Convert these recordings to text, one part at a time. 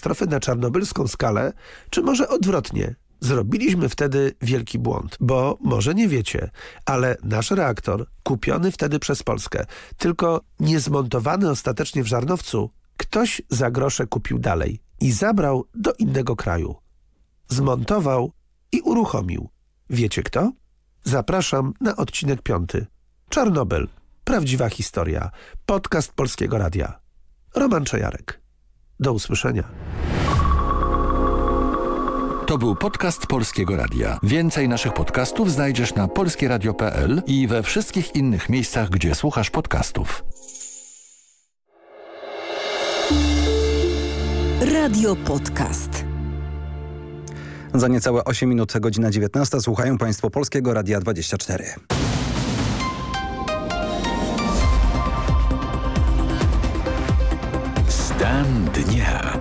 katastrofy na czarnobylską skalę, czy może odwrotnie? Zrobiliśmy wtedy wielki błąd, bo może nie wiecie, ale nasz reaktor, kupiony wtedy przez Polskę, tylko nie zmontowany ostatecznie w Żarnowcu, ktoś za grosze kupił dalej i zabrał do innego kraju. Zmontował i uruchomił. Wiecie kto? Zapraszam na odcinek 5. Czarnobyl. Prawdziwa historia. Podcast Polskiego Radia. Roman Czajarek. Do usłyszenia. To był podcast Polskiego Radia. Więcej naszych podcastów znajdziesz na polskieradio.pl i we wszystkich innych miejscach, gdzie słuchasz podcastów. Radio Podcast. Za niecałe 8 minut, godzina 19. Słuchają Państwo Polskiego Radia 24. Stan dnia.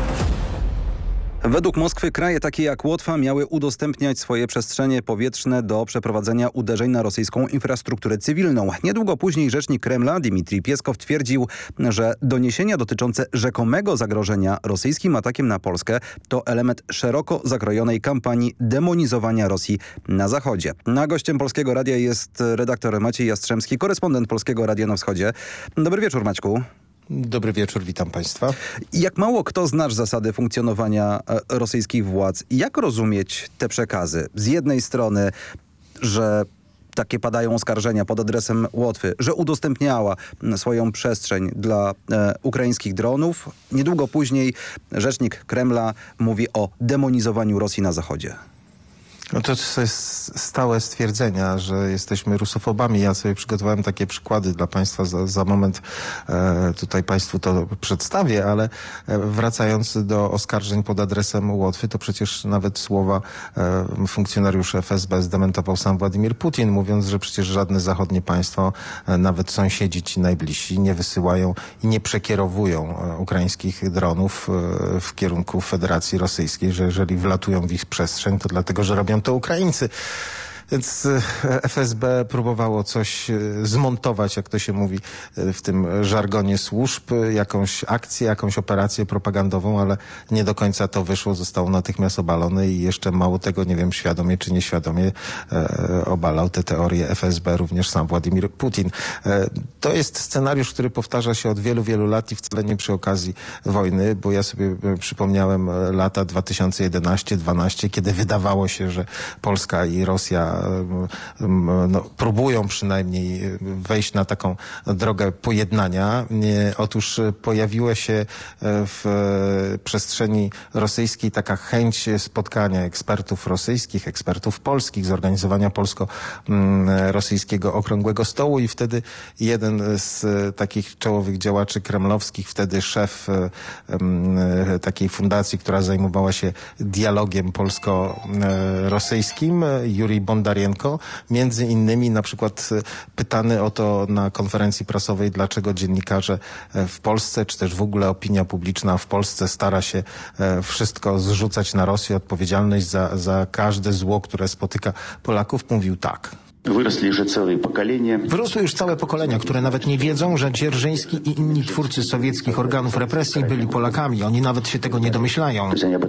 Według Moskwy kraje takie jak Łotwa miały udostępniać swoje przestrzenie powietrzne do przeprowadzenia uderzeń na rosyjską infrastrukturę cywilną. Niedługo później rzecznik Kremla Dmitrij Pieskow twierdził, że doniesienia dotyczące rzekomego zagrożenia rosyjskim atakiem na Polskę to element szeroko zakrojonej kampanii demonizowania Rosji na Zachodzie. A gościem Polskiego Radia jest redaktor Maciej Jastrzębski, korespondent Polskiego Radia na Wschodzie. Dobry wieczór, Maćku. Dobry wieczór, witam Państwa. Jak mało kto znasz zasady funkcjonowania rosyjskich władz, jak rozumieć te przekazy? Z jednej strony, że takie padają oskarżenia pod adresem Łotwy, że udostępniała swoją przestrzeń dla ukraińskich dronów. Niedługo później rzecznik Kremla mówi o demonizowaniu Rosji na Zachodzie. No to jest stałe stwierdzenia, że jesteśmy rusofobami. Ja sobie przygotowałem takie przykłady dla Państwa. Za moment tutaj Państwu to przedstawię, ale wracając do oskarżeń pod adresem Łotwy, to przecież nawet słowa funkcjonariusz FSB zdementował sam Władimir Putin, mówiąc, że przecież żadne zachodnie państwo, nawet sąsiedzi ci najbliżsi, nie wysyłają i nie przekierowują ukraińskich dronów w kierunku Federacji Rosyjskiej, że jeżeli wlatują w ich przestrzeń, to dlatego, że robią to Ukraińcy. Więc FSB próbowało coś zmontować, jak to się mówi w tym żargonie służb, jakąś akcję, jakąś operację propagandową, ale nie do końca to wyszło, zostało natychmiast obalone i jeszcze mało tego, nie wiem, świadomie czy nieświadomie obalał te teorie FSB również sam Władimir Putin. To jest scenariusz, który powtarza się od wielu, wielu lat i wcale nie przy okazji wojny, bo ja sobie przypomniałem lata 2011-2012, kiedy wydawało się, że Polska i Rosja próbują przynajmniej wejść na taką drogę pojednania. Otóż pojawiła się w przestrzeni rosyjskiej taka chęć spotkania ekspertów rosyjskich, ekspertów polskich, zorganizowania polsko-rosyjskiego okrągłego stołu i wtedy jeden z takich czołowych działaczy kremlowskich, wtedy szef takiej fundacji, która zajmowała się dialogiem polsko-rosyjskim, Jurij Bondarenko, między innymi na przykład pytany o to na konferencji prasowej, dlaczego dziennikarze w Polsce, czy też w ogóle opinia publiczna w Polsce stara się wszystko zrzucać na Rosję, odpowiedzialność za każde zło, które spotyka Polaków, mówił tak. Wyrosły już całe pokolenia, które nawet nie wiedzą, że Dzierżyński i inni twórcy sowieckich organów represji byli Polakami. Oni nawet się tego nie domyślają.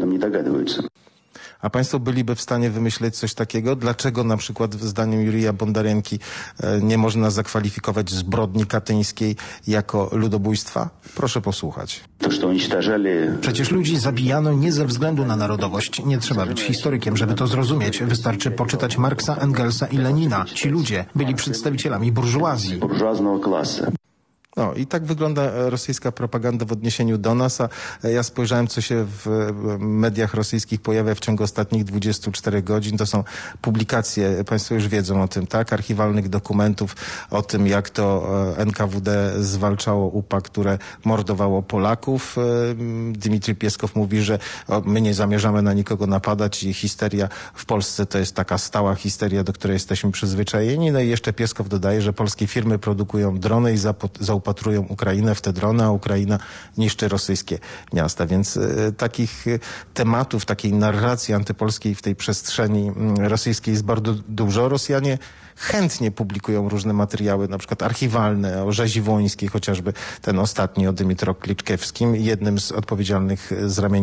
A Państwo byliby w stanie wymyśleć coś takiego? Dlaczego na przykład zdaniem Jurija Bondarenki nie można zakwalifikować zbrodni katyńskiej jako ludobójstwa? Proszę posłuchać. Przecież ludzi zabijano nie ze względu na narodowość. Nie trzeba być historykiem, żeby to zrozumieć. Wystarczy poczytać Marksa, Engelsa i Lenina. Ci ludzie byli przedstawicielami burżuazji. No i tak wygląda rosyjska propaganda w odniesieniu do nas, a ja spojrzałem, co się w mediach rosyjskich pojawia w ciągu ostatnich 24 godzin. To są publikacje, Państwo już wiedzą o tym, tak? Archiwalnych dokumentów o tym, jak to NKWD zwalczało UPA, które mordowało Polaków. Dmitrij Pieskow mówi, że my nie zamierzamy na nikogo napadać i histeria w Polsce to jest taka stała histeria, do której jesteśmy przyzwyczajeni. No i jeszcze Pieskow dodaje, że polskie firmy produkują drony i zaopatrują Ukrainę w te drony, a Ukraina niszczy rosyjskie miasta. Więc takich tematów, takiej narracji antypolskiej w tej przestrzeni rosyjskiej jest bardzo dużo. Rosjanie chętnie publikują różne materiały, na przykład archiwalne, o rzezi wołyńskiej, chociażby ten ostatni o Dymitro Kliczkiewskim, jednym z odpowiedzialnych z ramienia